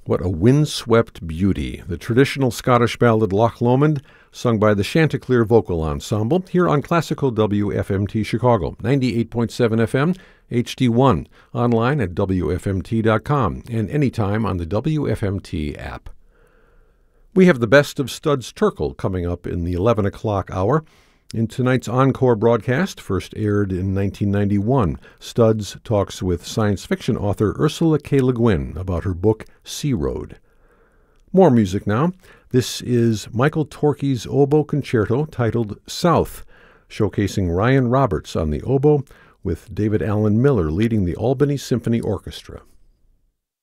What a windswept beauty. The traditional Scottish ballad Loch Lomond, sung by the Chanticleer Vocal Ensemble, here on Classical WFMT Chicago, 98.7 FM, HD1, online at WFMT.com, and anytime on the WFMT app. We have the best of Studs Terkel coming up in the 11 o'clock hour. In tonight's encore broadcast, first aired in 1991, Studs talks with science fiction author Ursula K. Le Guin about her book Sea Road. More music now. This is Michael Torke's oboe concerto titled South, showcasing Ryan Roberts on the oboe with David Allen Miller leading the Albany Symphony Orchestra.